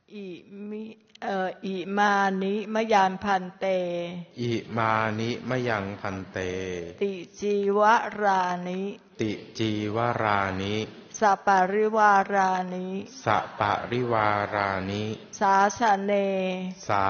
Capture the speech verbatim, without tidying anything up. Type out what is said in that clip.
อิมิเอ่ออิมานิมะยันพันเตอิมานิมะยังพันเตติจีวรานิติจีวรานิสัปปะริวารานิสัปปะริวารานิสาสเนสา